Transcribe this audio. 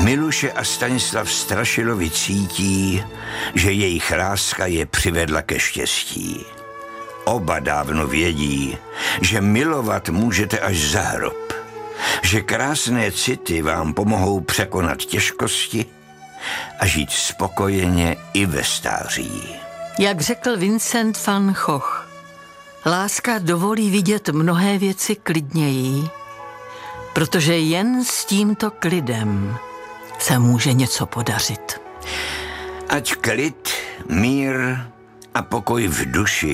Miluše a Stanislav Strašilovi cítí, že jejich láska je přivedla ke štěstí. Oba dávno vědí, že milovat můžete až za hrob, že krásné city vám pomohou překonat těžkosti a žít spokojeně i ve stáří. Jak řekl Vincent van Gogh, láska dovolí vidět mnohé věci klidněji, protože jen s tímto klidem se může něco podařit. Ať klid, mír a pokoj v duši